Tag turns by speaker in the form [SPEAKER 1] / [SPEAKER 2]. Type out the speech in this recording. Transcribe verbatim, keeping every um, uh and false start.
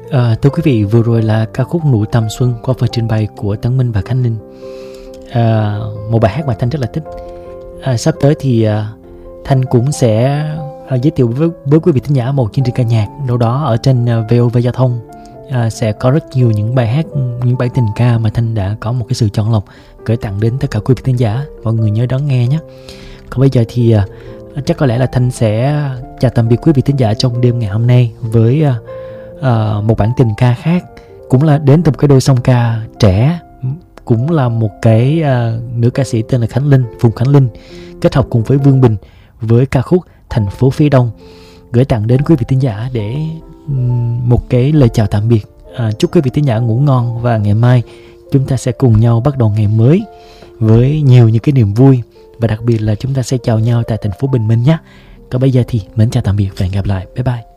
[SPEAKER 1] À, thưa quý vị, vừa rồi là ca khúc Nụ Tầm Xuân qua phần trình bày của Tấn Minh và Khánh Linh. À, một bài hát mà Thanh rất là thích. À, sắp tới thì à, Thanh cũng sẽ à, giới thiệu với, với quý vị thính giả một chương trình ca nhạc đâu đó ở trên à, vê o vê Giao thông. À, sẽ có rất nhiều những bài hát, những bài tình ca mà Thanh đã có một cái sự chọn lọc gửi tặng đến tất cả quý vị thính giả. Mọi người nhớ đón nghe nhé. Còn bây giờ thì à, chắc có lẽ là Thanh sẽ chào tạm biệt quý vị thính giả trong đêm ngày hôm nay với à, à, một bản tình ca khác, cũng là đến từ một cái đôi song ca trẻ, cũng là một cái à, nữ ca sĩ tên là Khánh Linh, Phùng Khánh Linh, kết hợp cùng với Vương Bình với ca khúc Thành Phố Phía Đông, gửi tặng đến quý vị thính giả để um, một cái lời chào tạm biệt. À, chúc quý vị thính giả ngủ ngon và ngày mai chúng ta sẽ cùng nhau bắt đầu ngày mới với nhiều những cái niềm vui, và đặc biệt là chúng ta sẽ chào nhau tại thành phố Bình Minh nhé. Còn bây giờ thì mến chào tạm biệt và hẹn gặp lại. Bye bye.